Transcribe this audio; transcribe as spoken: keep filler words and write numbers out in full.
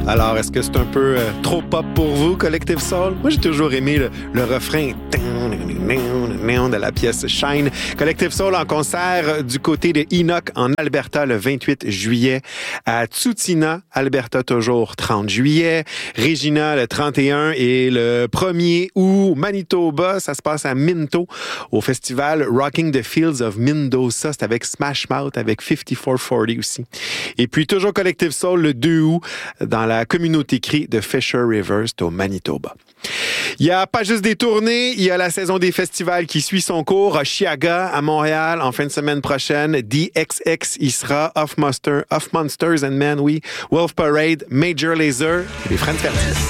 Alors, est-ce que c'est un peu euh, trop pop pour vous, Collective Soul? Moi, j'ai toujours aimé le, le refrain de la pièce Shine. Collective Soul en concert du côté de Enoch en Alberta le vingt-huit juillet. À Tsutina, Alberta toujours trente juillet. Regina le trente et un et le premier août, Manitoba, ça se passe à Minto au festival Rocking the Fields of Mendoza. C'est avec Smash Mouth, avec cinquante-quatre quarante aussi. Et puis toujours Collective Soul le deux août dans la communauté cri de Fisher Rivers au Manitoba. Il n'y a pas juste des tournées, il y a la saison des festivals qui suit son cours. À Chiaga, à Montréal, en fin de semaine prochaine, D X X y sera, Off, Monster, Off Monsters and Men, oui, Wolf Parade, Major Lazer et les Friends Fertis.